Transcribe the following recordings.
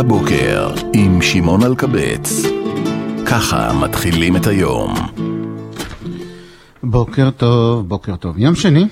הבוקר עם שמעון אלקבץ. ככה מתחילים את היום. בוקר טוב, בוקר טוב. יום שני,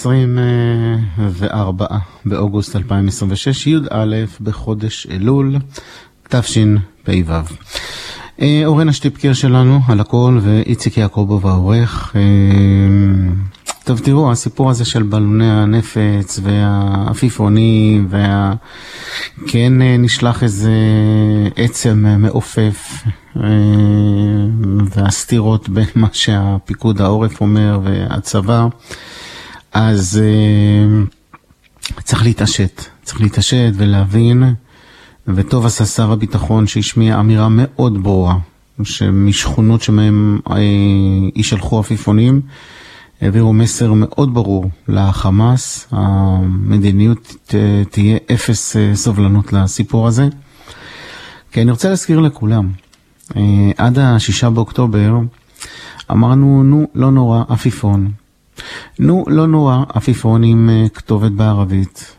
24 באוגוסט 2026, י"א בחודש אלול, תשפ"ו. אורן השטיפקר שלנו על הכל, ואיציק יעקובוב העורך. טוב, תראו, הסיפור הזה של בלוני הנפץ והעפיפונים כן נשלח איזה עצם מעופף והסתירות בין מה שהפיקוד העורף אומר והצבא, אז צריך להתעשת ולהבין, וטוב עשה שר הביטחון שהשמיע אמירה מאוד ברורה שמשכונות שמהם ישלחו עפיפונים העבירו מסר מאוד ברור לחמאס. המדיניות תהיה אפס סובלנות לסיפור הזה. כי אני רוצה להזכיר לכולם, עד ה6 באוקטובר אמרנו לא נורא עפיפון, לא נורא עפיפון עם כתובת בערבית.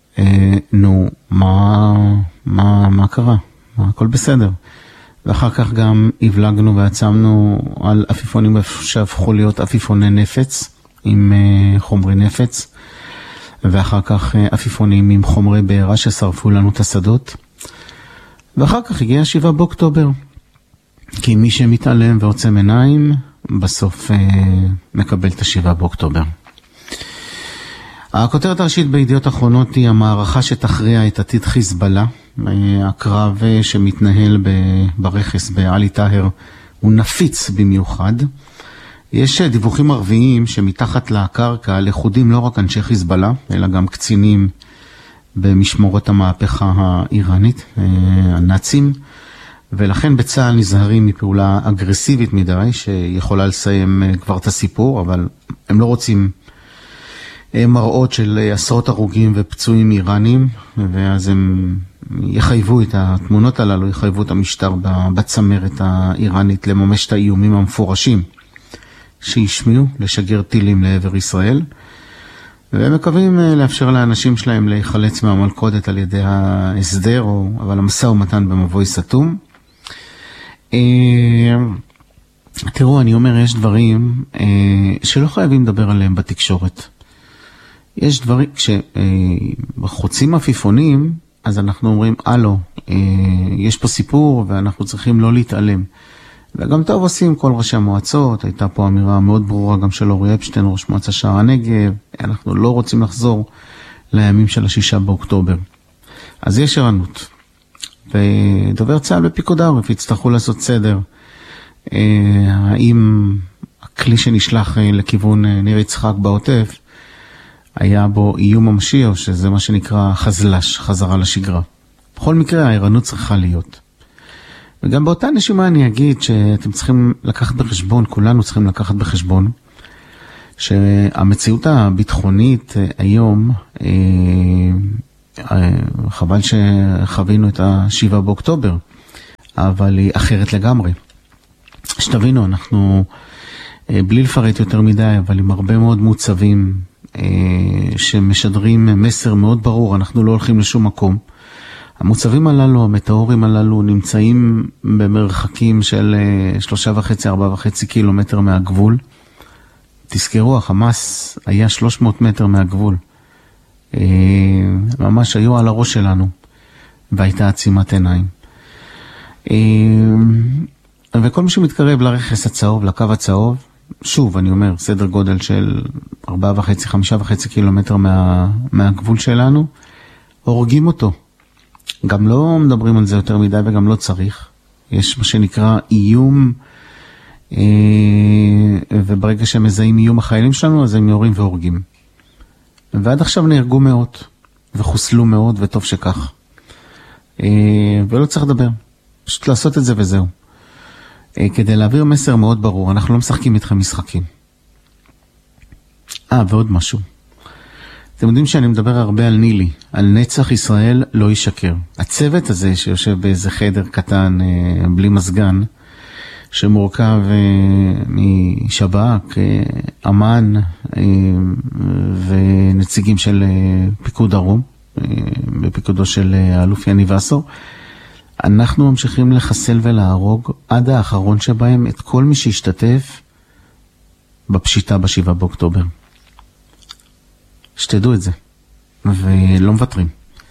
מה קרה? הכל בסדר. ואחר כך גם הבלגנו ועצמנו על עפיפונים שהפכו להיות עפיפוני נפץ עם חומרי נפץ, ואחר כך עפיפונים עם חומרי בעירה ששרפו לנו את השדות. ואחר כך הגיע 7 באוקטובר, כי מי שמתעלם ועוצם עיניים בסוף מקבל את 7 באוקטובר. הכותרת הראשית בידיעות אחרונות היא המערכה שתכריע את עתיד חיזבאללה. הקרב שמתנהל ברכס בעלי טהר הוא נפיץ במיוחד. יש דיווחים ערביים שמתחת לקרקע לכודים לא רק אנשי חיזבאללה, אלא גם קצינים במשמורת המהפכה האיראנית, הנאצים, ולכן בצה"ל נזהרים מפעולה אגרסיבית מדי שיכולה לסיים כבר את הסיפור, אבל הם לא רוצים מראות של עשרות הרוגים ופצועים איראנים, ואז הם יחייבו את התמונות הללו, יחייבו את המשטר בצמרת האיראנית לממש את האיומים המפורשים שישמיעו, לשגר טילים לעבר ישראל, והם מקווים לאפשר לאנשים שלהם להיחלץ מהמלכודת על ידי ההסדר, אבל המשא ומתן במבוי סתום. תראו, אני אומר, יש דברים שלא חייבים לדבר עליהם בתקשורת. יש דברים, כשחוצים עפיפונים, אז אנחנו אומרים, יש פה סיפור ואנחנו צריכים לא להתעלם. וגם טוב עושים כל ראשי המועצות, הייתה פה אמירה מאוד ברורה גם של אורי אפשטיין, ראש מועצה שער הנגב, אנחנו לא רוצים לחזור לימים של 6 באוקטובר. אז יש ערנות. ודובר צה"ל בפיקוד העורף יצטרכו לעשות סדר. האם הכלי שנשלח לכיוון ניר יצחק בעוטף, היה בו איום ממשי, או שזה מה שנקרא חזלש, חזרה לשגרה. בכל מקרה, הערנות צריכה להיות. וגם באותה נשימה אני אגיד שאתם צריכים לקחת בחשבון, כולנו צריכים לקחת בחשבון, שהמציאות הביטחונית היום, חבל שחווינו את 7 באוקטובר, אבל היא אחרת לגמרי. שתבינו, אנחנו, בלי לפרט יותר מדי, אבל עם הרבה מאוד מוצבים, שמשדרים מסר מאוד ברור, אנחנו לא הולכים לשום מקום. המוצבים הללו, המטאורים הללו, נמצאים במרחקים של 3.5-4.5 קילומטר מהגבול. תזכרו, החמאס היה 300 מטר מהגבול. ממש היו על הראש שלנו, והייתה עצימת עיניים. וכל מי שמתקרב לרכס הצהוב, לקו הצהוב, שוב, אני אומר, סדר גודל של 4.5-5.5 קילומטר מהגבול שלנו, הורגים אותו. גם לא מדברים על זה יותר מדי וגם לא צריך. יש מה שנקרא איום, וברגע שהם מזהים איום החיילים שלנו, אז הם יורים והורגים. ועד עכשיו נהרגו מאות, וחוסלו מאוד, וטוב שכך. ולא צריך לדבר. פשוט לעשות את זה וזהו. כדי להעביר מסר מאוד ברור, אנחנו לא משחקים איתכם משחקים. ועוד משהו. אתם יודעים שאני מדבר הרבה על נילי, על נצח ישראל לא ישקר. הצוות הזה שיושב באיזה חדר קטן, בלי מזגן, שמורכב משב"כ, אמן ונציגים של פיקוד דרום, בפיקודו של האלוף יניב וסור, אנחנו ממשיכים לחסל ולהרוג עד האחרון שבהם את כל מי שהשתתף בפשיטה ב7 באוקטובר. שתדעו את זה, ולא מוותרים.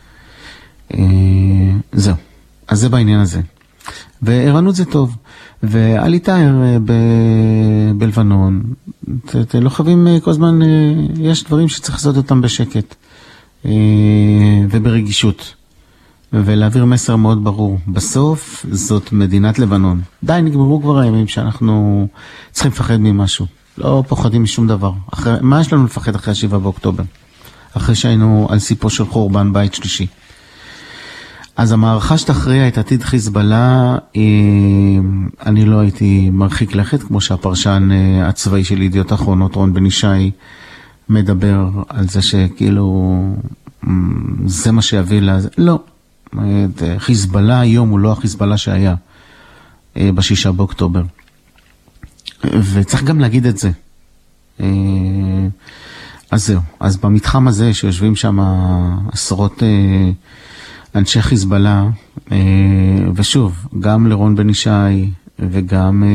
זהו, אז זה בעניין הזה. וערנות זה טוב. ועלי טהר בלבנון, לא חייבים כל הזמן, יש דברים שצריך לעשות אותם בשקט וברגישות, ולהעביר מסר מאוד ברור. בסוף זאת מדינת לבנון. די, נגמרו כבר הימים שאנחנו צריכים לפחד ממשהו. לא פוחדים משום דבר. מה יש לנו לפחד אחרי 7 באוקטובר? אחרי שהיינו על סיפו של חורבן בית שלישי. אז המערכה שתכריע את עתיד חיזבאללה, אני לא הייתי מרחיק לכת, כמו שהפרשן הצבאי של ידיעות אחרונות, רון בן ישי, מדבר על זה שכאילו זה מה שיביא לזה. לא, חיזבאללה היום הוא לא החיזבאללה שהיה ב6 באוקטובר. וצריך גם להגיד את זה. אז זהו, אז במתחם הזה שיושבים שם עשרות אנשי חיזבאללה, ושוב, גם לרון בן ישי וגם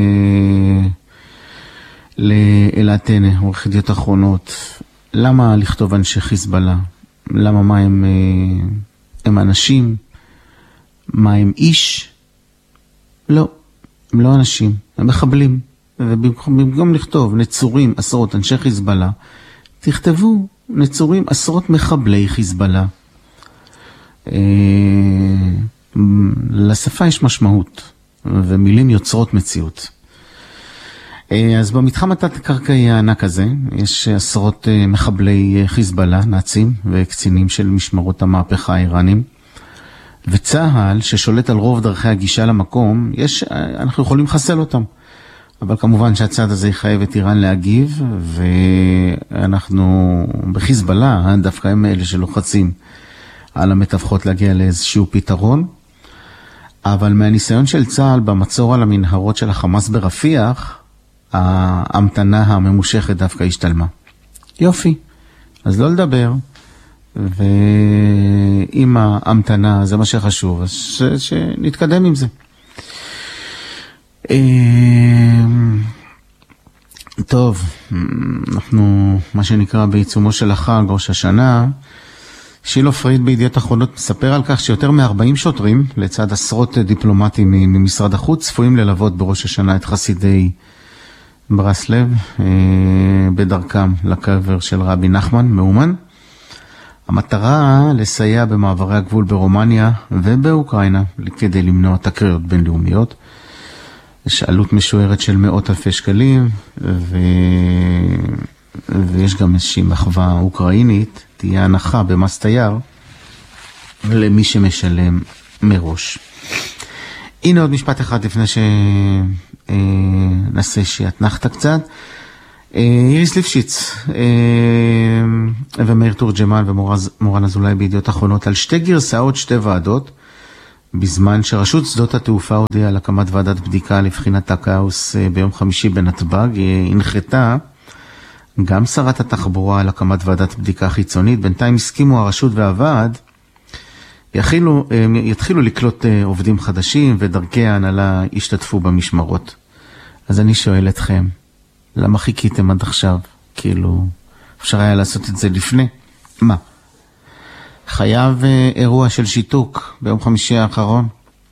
לאלעד טנא, עורך ידיעות אחרונות, למה לכתוב אנשי חיזבאללה? למה, מה הם אנשים? מה הם איש? לא, הם לא אנשים, הם מחבלים. ובמקום לכתוב נצורים עשרות אנשי חיזבאללה, תכתבו נצורים עשרות מחבלי חיזבאללה. לשפה יש משמעות, ומילים יוצרות מציאות. אז במתחם התת-קרקעי הענק הזה, יש עשרות מחבלי חיזבאללה, נאצים וקצינים של משמרות המהפכה האיראנים. וצהל, ששולט על רוב דרכי הגישה למקום, אנחנו יכולים לחסל אותם. אבל כמובן שהצד הזה יחייב את איראן להגיב, ואנחנו בחיזבאללה, דווקא הם אלה שלוחצים על המתווכות להגיע לאיזשהו פתרון. אבל מהניסיון של צהל במצור על המנהרות של החמאס ברפיח, ההמתנה הממושכת דווקא השתלמה. יופי, אז לא לדבר, ואם ההמתנה זה מה שחשוב, אז שנתקדם עם זה. טוב, אנחנו מה שנקרא בעיצומו של החג, ראש השנה. שילה פריד בידיעות אחרונות מספר על כך שיותר מ-40 שוטרים, לצד עשרות דיפלומטים ממשרד החוץ, צפויים ללוות בראש השנה את חסידי ברסלב, בדרכם לקבר של רבי נחמן מאומן. המטרה לסייע במעברי הגבול ברומניה ובאוקראינה, כדי למנוע תקריות בינלאומיות. יש עלות משוערת של מאות אלפי שקלים, ויש גם איזושהי מחווה אוקראינית, תהיה הנחה במס תייר למי שמשלם מראש. הנה עוד משפט אחד לפני שנעשה שיתנחת קצת. איריס ליפשיץ ומאיר תורג'מן ומורן אזולאי בידיעות אחרונות על שתי גרסאות, שתי ועדות, בזמן שרשות שדות התעופה הודיעה על הקמת ועדת בדיקה לבחינת הכאוס ביום חמישי בנתב"ג. הנחתה גם שרת התחבורה על הקמת ועדת בדיקה חיצונית. בינתיים הסכימו הרשות והוועד יתחילו לקלוט עובדים חדשים, ודרכי ההנהלה ישתתפו במשמרות. אז אני שואל אתכם, למה חיכיתם עד עכשיו? כאילו, אפשר היה לעשות את זה לפני? מה? חייב אירוע של שיתוק ביום חמישי האחרון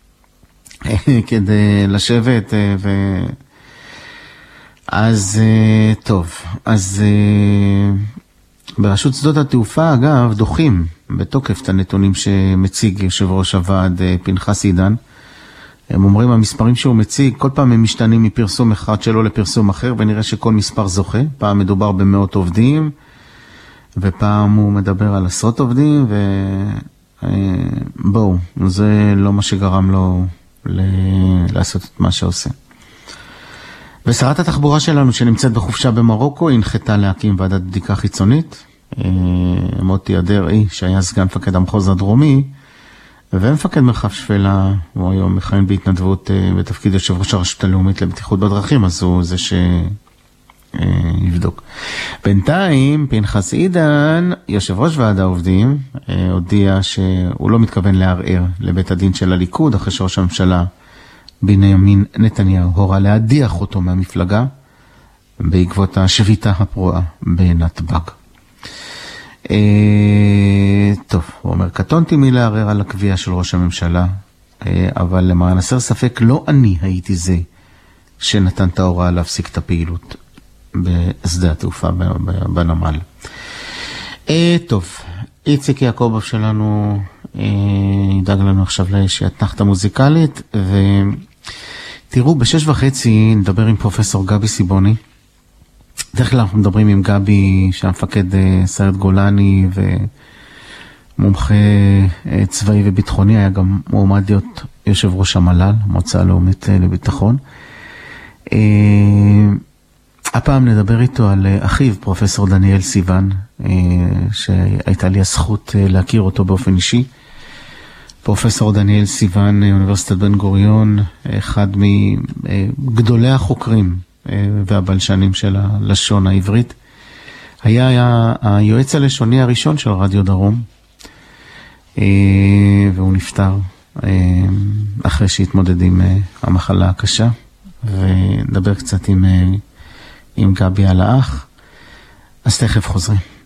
כדי לשבת אז טוב, אז ברשות שדות התעופה אגב דוחים בתוקף את הנתונים שמציג יושב ראש הוועד פנחס עידן. הם אומרים המספרים שהוא מציג כל פעם הם משתנים מפרסום אחד שלו לפרסום אחר, ונראה שכל מספר זוכה. פעם מדובר במאות עובדים ופעם הוא מדבר על עשרות עובדים, ובואו, זה לא מה שגרם לו לעשות את מה שעושה. ושרת התחבורה שלנו שנמצאת בחופשה במרוקו, הנחתה להקים ועדת בדיקה חיצונית. מוטי אדרי, שהיה סגן מפקד המחוז הדרומי, ומפקד מרחב שפלה, הוא היום מכהן בהתנדבות בתפקיד יושב ראש הרשות הלאומית לבטיחות בדרכים, אז הוא זה יבדוק. בינתיים, פנחס עידן, יושב ראש ועד העובדים, הודיע שהוא לא מתכוון לערער לבית הדין של הליכוד, אחרי שראש הממשלה בנימין נתניהו הורה להדיח אותו מהמפלגה, בעקבות השביתה הפרועה בנתב"ג. טוב, הוא אומר, קטונתי מלערער על הקביעה של ראש הממשלה, אבל למען הסר ספק, לא אני הייתי זה שנתן את ההוראה להפסיק את הפעילות בשדה התעופה בנמל. טוב, איציק יעקובוב שלנו ידאג לנו עכשיו לאתנחתה מוזיקלית, ותראו, ב6:30 נדבר עם פרופסור גבי סיבוני. דרך כלל אנחנו מדברים עם גבי, שהמפקד סיירת גולני ומומחה צבאי וביטחוני, היה גם מועמד להיות יושב ראש המל"ל, המועצה הלאומית לביטחון. הפעם נדבר איתו על אחיו, פרופסור דניאל סיוון, שהייתה לי הזכות להכיר אותו באופן אישי. פרופסור דניאל סיוון, אוניברסיטת בן גוריון, אחד מגדולי החוקרים והבלשנים של הלשון העברית. היה היועץ הלשוני הראשון של רדיו דרום, והוא נפטר אחרי שהתמודד עם המחלה הקשה. ונדבר קצת עם גבי על האח. אז תכף חוזרים.